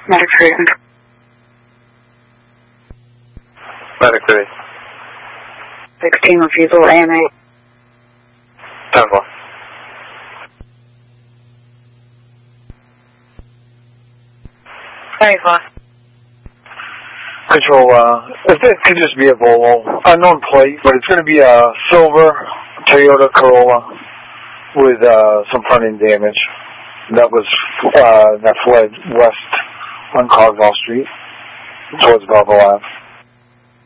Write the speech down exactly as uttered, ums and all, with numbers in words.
Medic three. Medic three. sixteen refusal, A M A. ten four. Very far. Control, uh, if it could just be a Volvo, unknown plate, but it's going to be a silver Toyota Corolla with uh, some front end damage. That was, uh, that fled west on Caldwell Street towards Bravo Ave.